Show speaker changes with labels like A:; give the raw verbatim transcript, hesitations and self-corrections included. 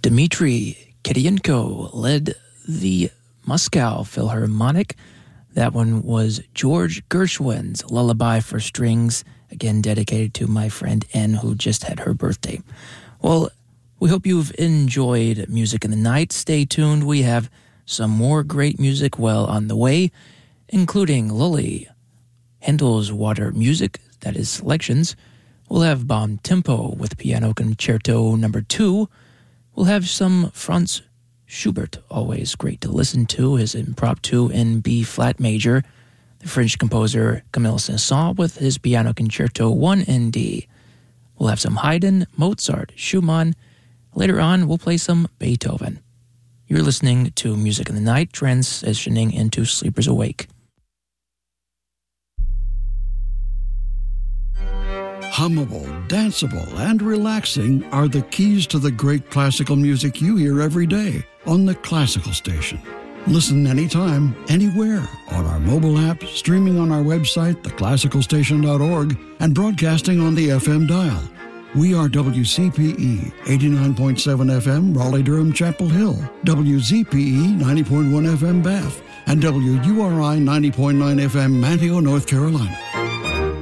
A: Dmitry Kirienko led the Moscow Philharmonic. That one was George Gershwin's Lullaby for Strings, again dedicated to my friend Anne, who just had her birthday. Well, we hope you've enjoyed Music in the Night. Stay tuned. We have some more great music well on the way, including Lully, Handel's Water Music, that is selections. We'll have Bon Tempo with Piano Concerto number two. We'll have some Franz Schubert, always great to listen to, his impromptu in B-flat major. The French composer Camille Saint-Saëns with his Piano Concerto one in D. We'll have some Haydn, Mozart, Schumann. Later on, we'll play some Beethoven. You're listening to Music in the Night, transitioning into Sleepers Awake.
B: Hummable, danceable, and relaxing are the keys to the great classical music you hear every day on the Classical Station. Listen anytime, anywhere, on our mobile app, streaming on our website, the classical station dot org, and broadcasting on the F M dial. We are W C P E eighty-nine point seven F M, Raleigh-Durham, Chapel Hill, W Z P E ninety point one F M, Bath, and W U R I ninety point nine F M, Manteo, North Carolina.